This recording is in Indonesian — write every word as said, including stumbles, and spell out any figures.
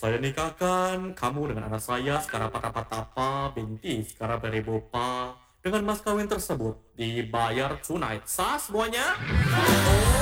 Saya nikahkan kamu dengan anak saya sekarang patapa-tapa binti sekarang beribopa. Dengan mas kawin tersebut dibayar tunai. Sah semuanya?